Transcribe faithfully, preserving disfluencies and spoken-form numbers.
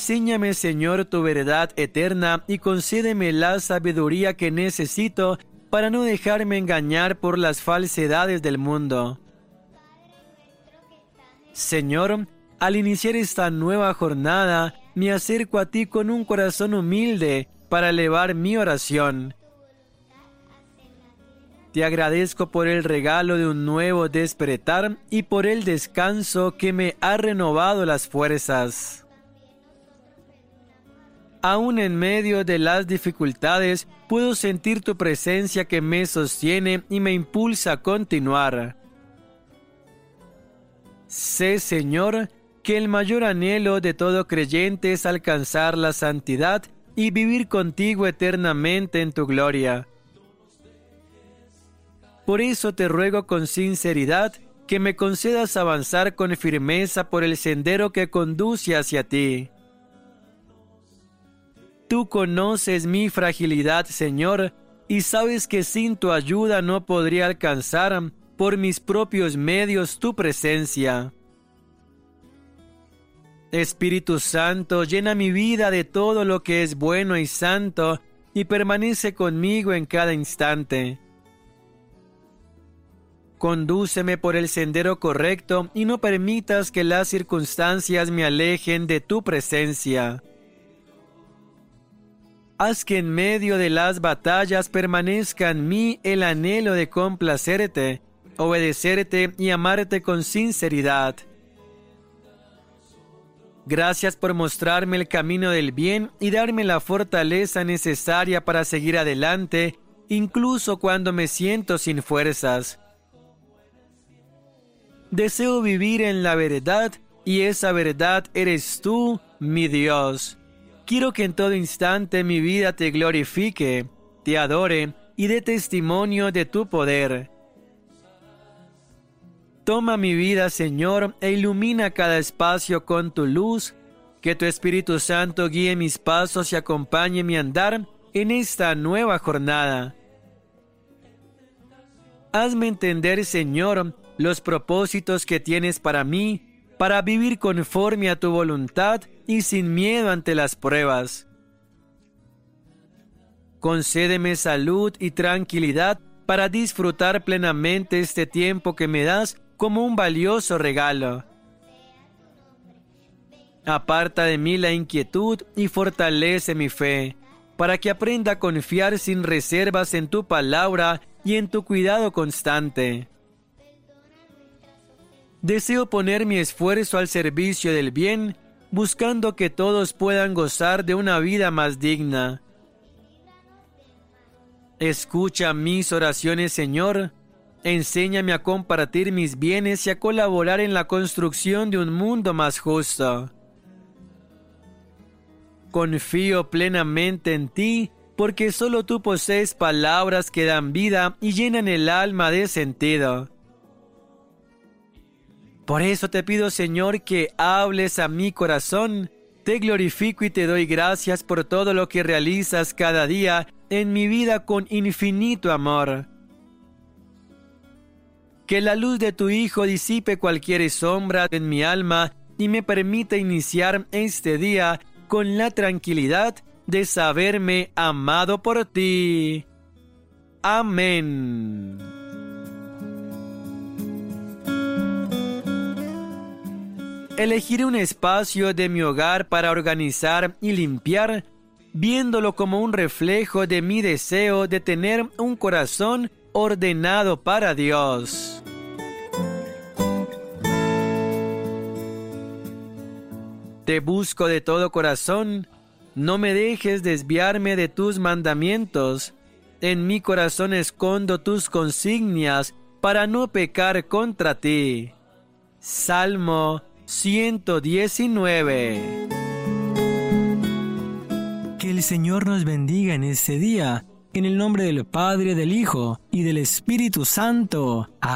Enséñame, Señor, tu verdad eterna y concédeme la sabiduría que necesito para no dejarme engañar por las falsedades del mundo. Señor, al iniciar esta nueva jornada, me acerco a ti con un corazón humilde para elevar mi oración. Te agradezco por el regalo de un nuevo despertar y por el descanso que me ha renovado las fuerzas. Aún en medio de las dificultades, puedo sentir tu presencia que me sostiene y me impulsa a continuar. Sé, Señor, que el mayor anhelo de todo creyente es alcanzar la santidad y vivir contigo eternamente en tu gloria. Por eso te ruego con sinceridad que me concedas avanzar con firmeza por el sendero que conduce hacia ti. Tú conoces mi fragilidad, Señor, y sabes que sin tu ayuda no podría alcanzar por mis propios medios tu presencia. Espíritu Santo, llena mi vida de todo lo que es bueno y santo y permanece conmigo en cada instante. Condúceme por el sendero correcto y no permitas que las circunstancias me alejen de tu presencia. Haz que en medio de las batallas permanezca en mí el anhelo de complacerte, obedecerte y amarte con sinceridad. Gracias por mostrarme el camino del bien y darme la fortaleza necesaria para seguir adelante, incluso cuando me siento sin fuerzas. Deseo vivir en la verdad, y esa verdad eres tú, mi Dios. Quiero que en todo instante mi vida te glorifique, te adore y dé testimonio de tu poder. Toma mi vida, Señor, e ilumina cada espacio con tu luz. Que tu Espíritu Santo guíe mis pasos y acompañe mi andar en esta nueva jornada. Hazme entender, Señor, los propósitos que tienes para mí, para vivir conforme a tu voluntad y sin miedo ante las pruebas. Concédeme salud y tranquilidad para disfrutar plenamente este tiempo que me das como un valioso regalo. Aparta de mí la inquietud y fortalece mi fe, para que aprenda a confiar sin reservas en tu palabra y en tu cuidado constante. Deseo poner mi esfuerzo al servicio del bien, buscando que todos puedan gozar de una vida más digna. Escucha mis oraciones, Señor. Enséñame a compartir mis bienes y a colaborar en la construcción de un mundo más justo. Confío plenamente en ti, porque solo tú posees palabras que dan vida y llenan el alma de sentido. Por eso te pido, Señor, que hables a mi corazón. Te glorifico y te doy gracias por todo lo que realizas cada día en mi vida con infinito amor. Que la luz de tu Hijo disipe cualquier sombra en mi alma y me permita iniciar este día con la tranquilidad de saberme amado por ti. Amén. Elegiré un espacio de mi hogar para organizar y limpiar, viéndolo como un reflejo de mi deseo de tener un corazón ordenado para Dios. Te busco de todo corazón, no me dejes desviarme de tus mandamientos. En mi corazón escondo tus consignias para no pecar contra ti. Salmo ciento diecinueve. Que el Señor nos bendiga en este día, en el nombre del Padre, del Hijo y del Espíritu Santo. Amén.